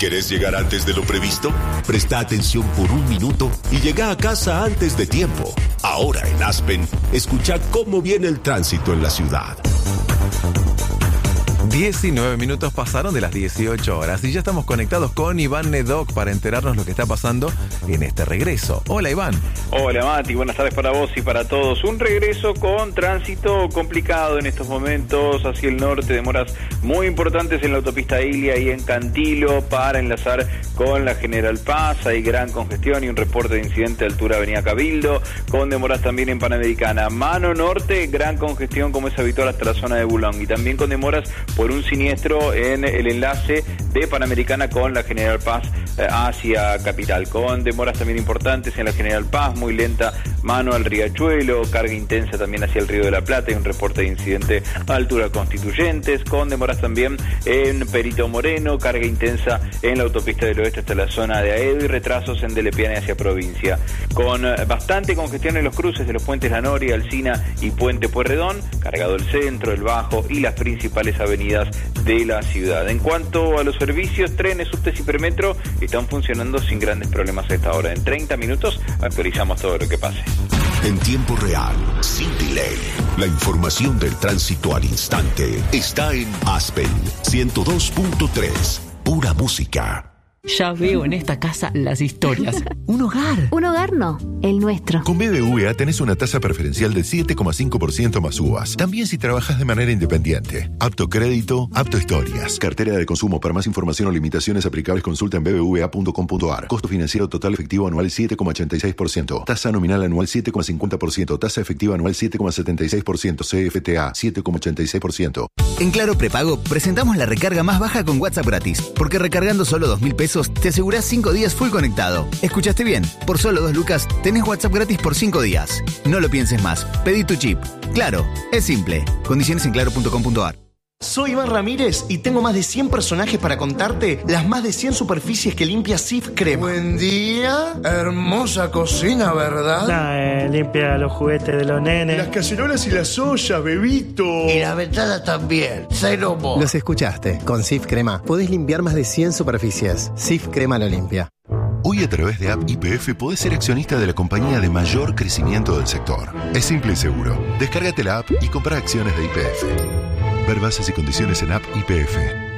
¿Querés llegar antes de lo previsto? Presta atención por un minuto y llega a casa antes de tiempo. Ahora en Aspen, escucha cómo viene el tránsito en la ciudad. 19 minutos pasaron de las 18 horas y ya estamos conectados con Iván Nedoc para enterarnos lo que está pasando en este regreso. Hola, Iván. Hola, Mati, buenas tardes para vos y para todos. Un regreso con tránsito complicado en estos momentos hacia el norte, demoras muy importantes en la autopista Ilia y en Cantilo para enlazar con la General Paz. Hay gran congestión y un reporte de incidente a altura Avenida Cabildo, con demoras también en Panamericana. Mano norte, gran congestión como es habitual hasta la zona de Boulogne y también con demoras por un siniestro en el enlace de Panamericana con la General Paz hacia Capital, con demoras también importantes en la General Paz, muy lenta mano al Riachuelo, carga intensa también hacia el Río de la Plata y un reporte de incidente a altura Constituyentes, con demoras también en Perito Moreno, carga intensa en la autopista del oeste hasta la zona de Aedo y retrasos en Delepiane hacia provincia, con bastante congestión en los cruces de los puentes La Noria, Alsina y Puente Pueyrredón, cargado el centro, el Bajo y las principales avenidas de la ciudad. En cuanto a los servicios, trenes, subtes y premetro están funcionando sin grandes problemas a esta hora. En 30 minutos actualizamos todo lo que pase. En tiempo real, sin delay. La información del tránsito al instante está en Aspen 102.3. Pura música. Ya veo en esta casa las historias. Un hogar. Un hogar no, el nuestro. Con BBVA tenés una tasa preferencial del 7,5% más uvas. También si trabajas de manera independiente. Apto crédito, apto historias. Cartera de consumo. Para más información o limitaciones aplicables, consulta en bbva.com.ar. Costo financiero total efectivo anual 7,86%. Tasa nominal anual 7,50%. Tasa efectiva anual 7,76%. CFTA 7,86%. En Claro Prepago presentamos la recarga más baja con WhatsApp gratis. Porque recargando solo 2.000 pesos te asegurás 5 días full conectado. ¿Escuchaste bien? Por solo 2 lucas tenés WhatsApp gratis por 5 días. No lo pienses más. Pedí tu chip. Claro, es simple. Condiciones en claro.com.ar. Soy Iván Ramírez y tengo más de 100 personajes para contarte las más de 100 superficies que limpia Cif Crema. Buen día, hermosa cocina, ¿verdad? Limpia los juguetes de los nenes. Las cacerolas y las ollas, bebito. Y las ventanas también, cero mo. Los escuchaste, con Cif Crema podés limpiar más de 100 superficies. Cif Crema lo limpia. Hoy a través de App YPF podés ser accionista de la compañía de mayor crecimiento del sector. Es simple y seguro. Descárgate la app y compra acciones de YPF. Ver bases y condiciones en App YPF.